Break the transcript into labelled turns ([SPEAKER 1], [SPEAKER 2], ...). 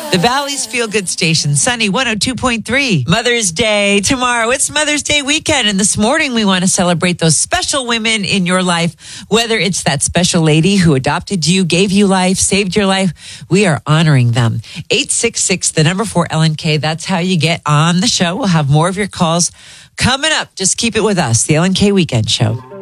[SPEAKER 1] The Valley's Feel Good Station, Sunny 102.3. Mother's Day tomorrow. It's Mother's Day weekend. And this morning we want to celebrate those special women in your life. Whether it's that special lady who adopted you, gave you life, saved your life, we are honoring them. 866, the number 4 LNK. That's how you get on the show. We'll have more of your calls coming up. Just keep it with us. The LNK Weekend Show.